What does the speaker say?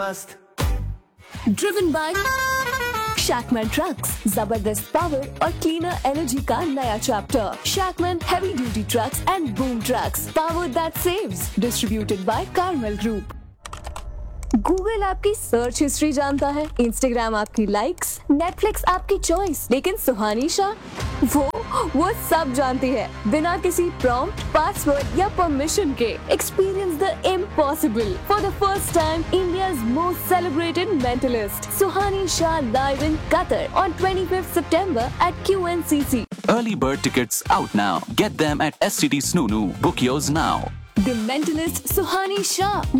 Driven by Shackman Trucks, जबरदस्त power और cleaner energy का नया chapter. Shackman Heavy Duty Trucks and Boom Trucks, power that saves. Distributed by Carmel Group. Google आपकी search history जानता है, Instagram आपकी likes, Netflix आपकी choice, लेकिन सुहानी शाह वो सब जानती है बिना किसी प्रॉम्प्ट, पासवर्ड या परमिशन के। Experience the impossible for the first time. India's most celebrated mentalist Suhani Shah live in Qatar on 25th September at QNCC. Early bird tickets out now. Get them at STT Snoo. Book yours now. The Mentalist Suhani Shah